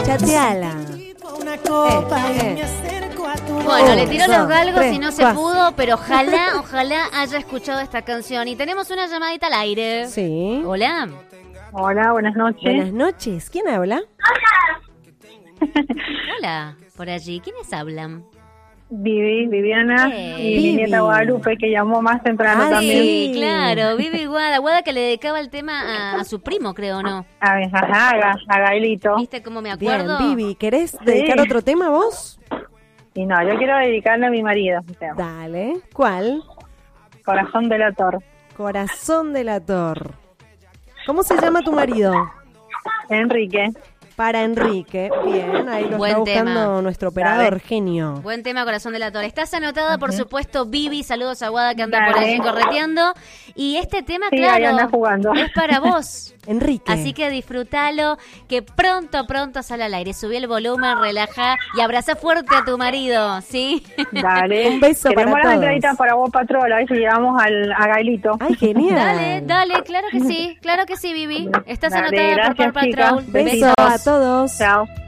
Chateala. Bueno, le tiró los galgos y no se pudo, pero ojalá haya escuchado esta canción. Y tenemos una llamadita al aire. Sí. Hola. Hola, buenas noches. Buenas noches. ¿Quién habla? Hola, por allí. ¿Quiénes hablan? Viviana y mi Vivi. nieta Guadalupe, que llamó más temprano también. Sí, claro, Vivi Guada que le dedicaba el tema a su primo, creo, ¿no? A Gailito. ¿Viste cómo me Bien, acuerdo? Vivi, ¿querés dedicar otro tema vos? Y no, yo quiero dedicarle a mi marido. Dale. ¿Cuál? Corazón delator. Corazón delator. ¿Cómo se llama tu marido? Enrique. Para Enrique. Bien, ahí lo Buen está buscando tema. nuestro operador, Dale. genio. Buen tema, Corazón delator. Estás anotada, por supuesto, Vivi. Saludos a Guada que anda por Dale. allí correteando. Y este tema, Sí, ahí anda claro, jugando. es para vos. Enrique. Así que disfrútalo, que pronto sale al aire. Subí el volumen, relaja y abraza fuerte a tu marido, ¿sí? Dale. Un beso Queremos para las todos. entraditas para vos, Patrol, a ver si llevamos a Gailito. Ay, genial. Dale, claro que sí, Vivi. Estás Dale, anotada por gracias, Paw Patrol. chicas. Beso Besos. a todos. Chao.